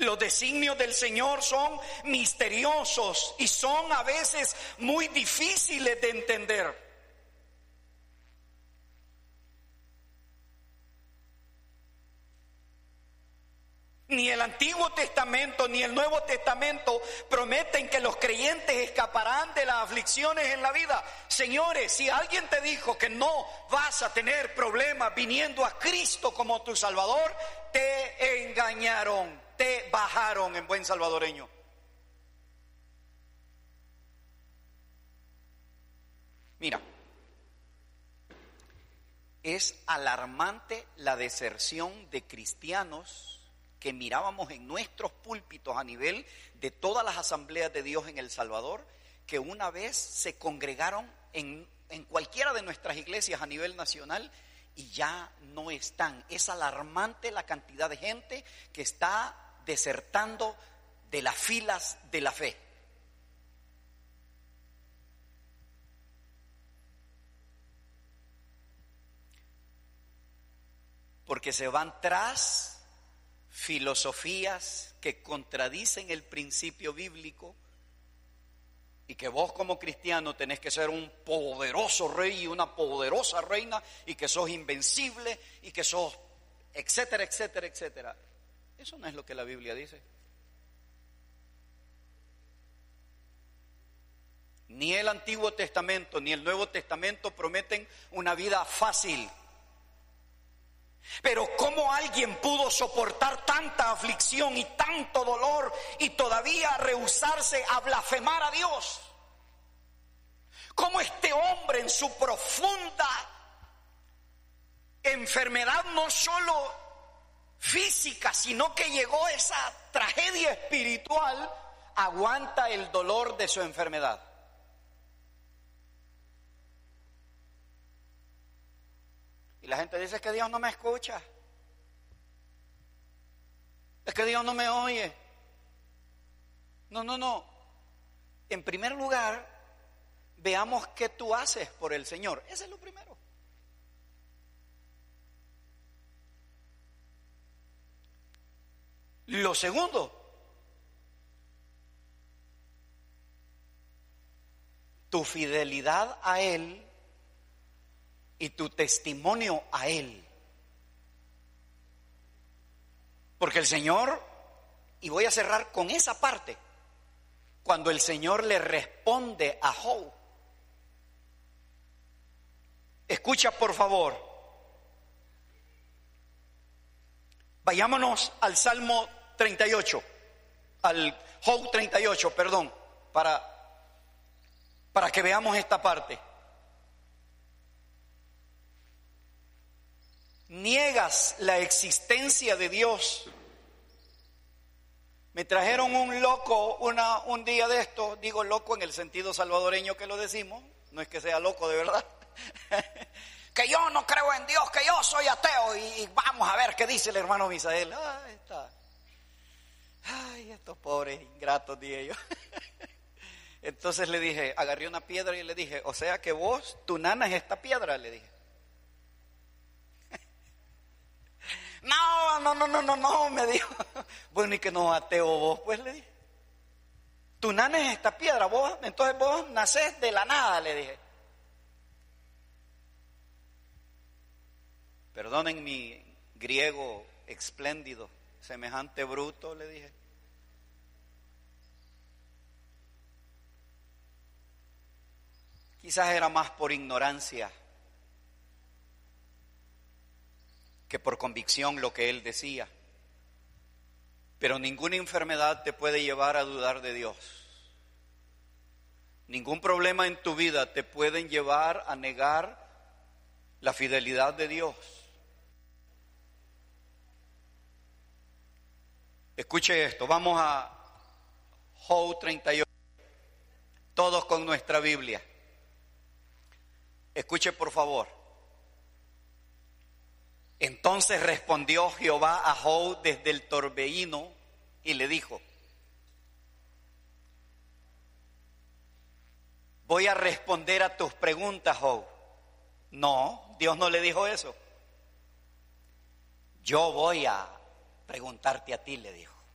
Los designios del Señor son misteriosos y son a veces muy difíciles de entender. Ni el Antiguo Testamento ni el Nuevo Testamento prometen que los creyentes escaparán de las aflicciones en la vida. Señores, si alguien te dijo que no vas a tener problemas viniendo a Cristo como tu Salvador, te engañaron, te bajaron en buen salvadoreño. Mira, es alarmante la deserción de cristianos que mirábamos en nuestros púlpitos a nivel de todas las asambleas de Dios en El Salvador, que una vez se congregaron en cualquiera de nuestras iglesias a nivel nacional y ya no están. Es alarmante la cantidad de gente que está desertando de las filas de la fe. Porque se van tras filosofías que contradicen el principio bíblico y que vos como cristiano tenés que ser un poderoso rey y una poderosa reina y que sos invencible y que sos etcétera, etcétera, etcétera. Eso no es lo que la Biblia dice. Ni el Antiguo Testamento ni el Nuevo Testamento prometen una vida fácil. Pero ¿cómo alguien pudo soportar tanta aflicción y tanto dolor y todavía rehusarse a blasfemar a Dios? ¿Cómo este hombre en su profunda enfermedad, no solo física, sino que llegó a esa tragedia espiritual, aguanta el dolor de su enfermedad? Y la gente dice: es que Dios no me escucha, es que Dios no me oye. No. En primer lugar, veamos qué tú haces por el Señor. Ese es lo primero. Lo segundo, tu fidelidad a Él y tu testimonio a Él. Porque el Señor, y voy a cerrar con esa parte, cuando el Señor le responde a Job, escucha por favor, vayámonos al Salmo 38, al Job 38, perdón, para que veamos esta parte. Niegas la existencia de Dios. Me trajeron un loco un día de esto, digo loco en el sentido salvadoreño que lo decimos, no es que sea loco de verdad, que yo no creo en Dios, que yo soy ateo, y vamos a ver qué dice el hermano Misael. Ay, estos pobres ingratos, dije yo. Entonces le dije, agarré una piedra y le dije: o sea que vos, tu nana es esta piedra, le dije. No, me dijo. Bueno, y que no ateo vos, pues, le dije. Tu nana es esta piedra, entonces vos nacés de la nada, le dije. Perdonen mi griego espléndido, semejante bruto, le dije. Quizás era más por ignorancia que por convicción lo que él decía. Pero ninguna enfermedad te puede llevar a dudar de Dios. Ningún problema en tu vida te pueden llevar a negar la fidelidad de Dios. Escuche esto, vamos a Job 38, todos con nuestra Biblia. Escuche por favor. Entonces respondió Jehová a Job desde el torbellino y le dijo: voy a responder a tus preguntas, Job. No, Dios no le dijo eso. Yo voy a preguntarte a ti, le dijo.